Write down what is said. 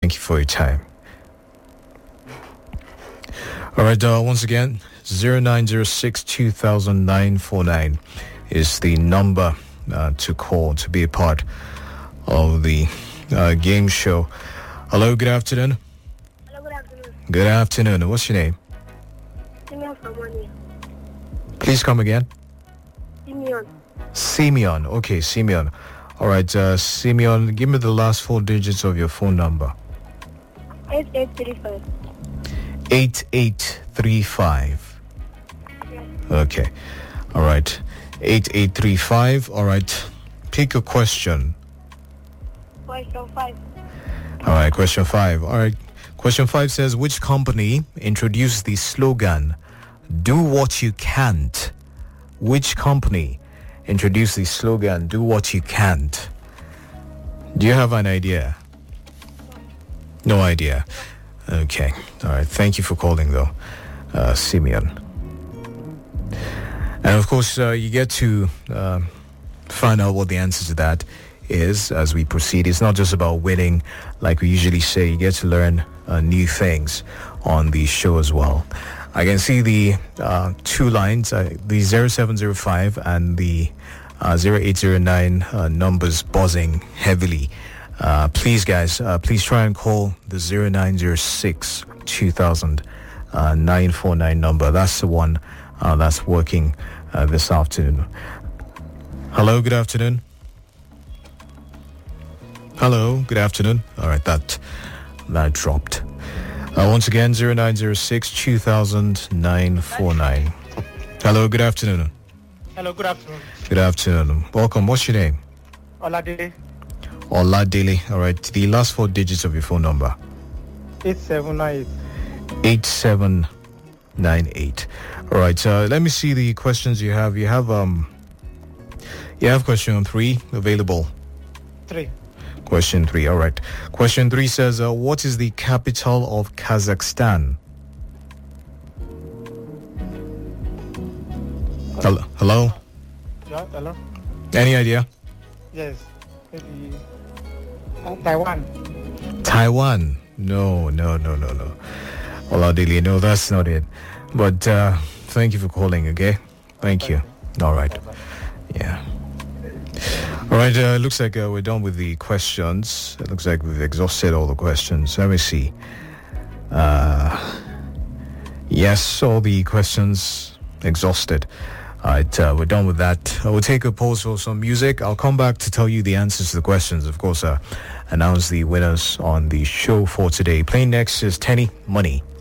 Thank you for your time. All right, once again, 0906-2009-49 is the number to call to be a part of the game show. Hello, good afternoon. Hello, good afternoon. Good afternoon. What's your name? Simeon from Mania. Please come again. Simeon. Simeon. Okay, Simeon. All right, Simeon, give me the last 4 digits of your phone number. 8835. 8835. Yes. Okay. All right. 8835. All right. Pick a question. Question 5. All right. Question 5. All right. Question 5 says, which company introduced the slogan, "Do what you can't"? Which company introduced the slogan, "Do what you can't"? Do you have an idea? No idea. Okay. All right. Thank you for calling, though, Simeon. And of course, you get to find out what the answer to that is as we proceed. It's not just about winning, like we usually say. You get to learn new things on the show as well. I can see the 2 lines, the 0705 and the 0809 numbers buzzing heavily. Please, guys, please try and call the 0906-2009-49 number. That's the one that's working this afternoon. Hello, good afternoon. Hello, good afternoon. All right, that dropped. Once again, 0906-2009-49. Hello, good afternoon. Hello, good afternoon. Good afternoon. Welcome. What's your name? Oladele. Oladele. All right, the last 4 digits of your phone number. 8798. 8798. All right, let me see the questions you have. You have question 3 available. 3. Question 3. All right. Question 3 says, what is the capital of Kazakhstan? Hello? Yeah, hello? Any idea? Yes. Maybe Taiwan. Taiwan. No. Oladele, no, that's not it. But thank you for calling, okay? Thank you. All right. Yeah. All right, looks like we're done with the questions. It looks like we've exhausted all the questions. Let me see. Yes, all the questions exhausted. All right, we're done with that. I will take a pause for some music. I'll come back to tell you the answers to the questions. Of course, announce the winners on the show for today. Playing next is Tenny Money.